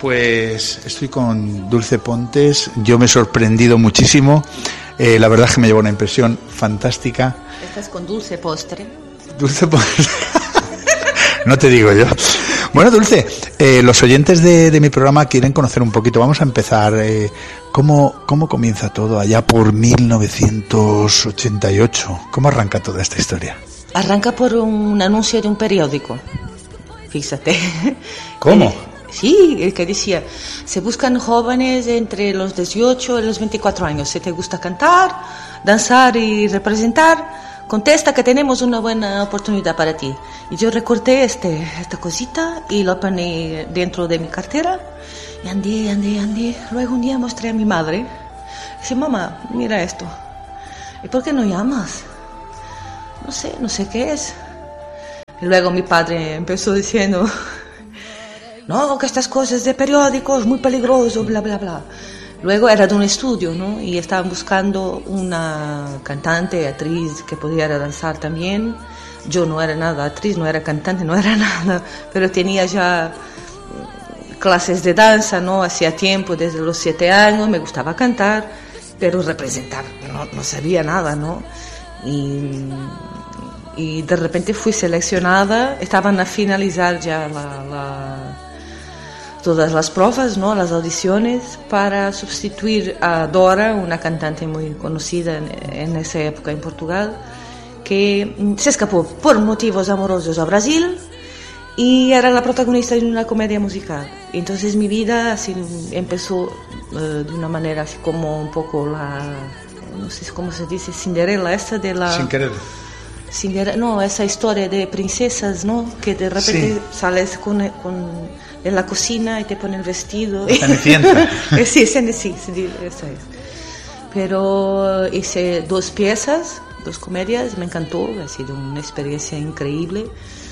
Pues estoy con Dulce Pontes. Yo me he sorprendido muchísimo. La verdad es que me llevó una impresión fantástica. Estás con Dulce Postre. Dulce Postre. No te digo yo. Bueno, Dulce, los oyentes de mi programa quieren conocer un poquito. Vamos a empezar. ¿Cómo comienza todo allá por 1988? ¿Cómo arranca toda esta historia? Arranca por un anuncio de un periódico. Fíjate. ¿Cómo? Sí, el que decía, se buscan jóvenes entre los 18 y los 24 años. Si te gusta cantar, danzar y representar, contesta que tenemos una buena oportunidad para ti. Y yo recorté esta cosita y lo poní dentro de mi cartera y andé. Luego un día mostré a mi madre. Dice, mamá, mira esto. ¿Y por qué no llamas? No sé qué es. Y luego mi padre empezó diciendo, no, que estas cosas de periódicos, muy peligroso, bla, bla, bla. Luego era de un estudio, ¿no? Y estaban buscando una cantante, actriz que pudiera danzar también. Yo no era nada actriz, no era cantante, no era nada, pero tenía ya clases de danza, ¿no? Hacía tiempo, desde los 7 años, me gustaba cantar, pero representar, no sabía nada, ¿no? Y de repente fui seleccionada, estaban a finalizar ya todas las pruebas, ¿no? Las audiciones, para sustituir a Dora, una cantante muy conocida en esa época en Portugal, que se escapó por motivos amorosos a Brasil y era la protagonista de una comedia musical. Entonces mi vida así empezó de una manera así como un poco no sé cómo se dice, Cinderella, esa de la... Sin querer. No, esa historia de princesas, ¿no? Que de repente sales en la cocina y te ponen el vestido. Cenicienta. Sí, esa es. Pero hice 2 piezas, 2 comedias, me encantó, ha sido una experiencia increíble.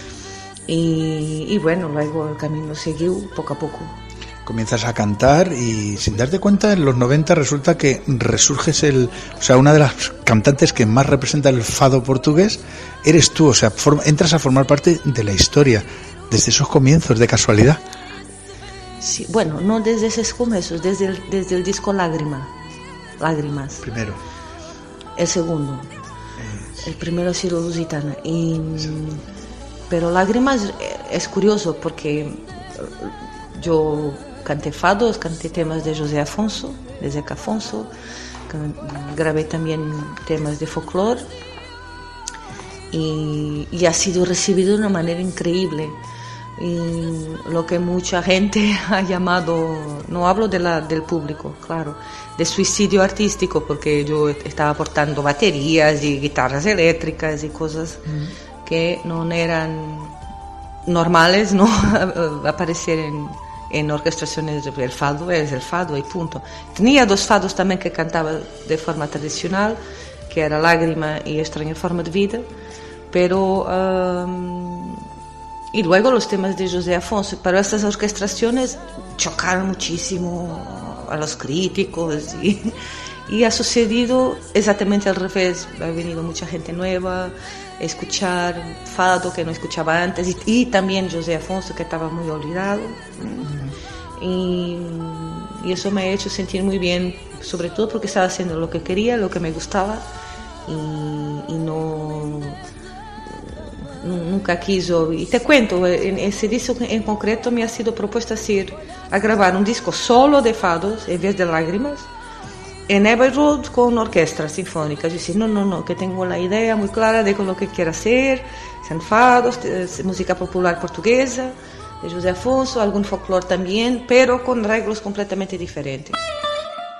Y bueno, luego el camino siguió poco a poco. Comienzas a cantar y sin darte cuenta en los 90 resulta que resurges una de las cantantes que más representa el fado portugués eres tú, o sea, entras a formar parte de la historia desde esos comienzos de casualidad. Sí, bueno, no desde esos comienzos, desde el disco Lágrimas. Primero. El segundo. El primero ha sido Lusitana. Pero Lágrimas es curioso porque yo canté fados, canté temas de José Afonso, de Zeca Afonso, grabé también temas de folclore y ha sido recibido de una manera increíble. Y lo que mucha gente ha llamado, no hablo del público, claro, de suicidio artístico, porque yo estaba aportando baterías y guitarras eléctricas y cosas que no eran normales, ¿no? Aparecer en orquestaciones. El fado es el fado y punto. Tenía 2 fados también que cantaba de forma tradicional, que era Lágrima y Extraña Forma de Vida, pero y luego los temas de José Afonso, pero estas orquestaciones chocaron muchísimo a los críticos y ha sucedido exactamente al revés. Ha venido mucha gente nueva a escuchar fado que no escuchaba antes y también José Afonso, que estaba muy olvidado. Y eso me ha hecho sentir muy bien, sobre todo porque estaba haciendo lo que quería, lo que me gustaba y nunca quiso. Y te cuento, en ese disco en concreto me ha sido propuesta a grabar un disco solo de fados en vez de Lágrimas en Abbey Road con orquesta sinfónica. Yo decía, no, que tengo la idea muy clara de lo que quiero hacer, sean fados, música popular portuguesa de José Afonso, algún folclore también, pero con arreglos completamente diferentes.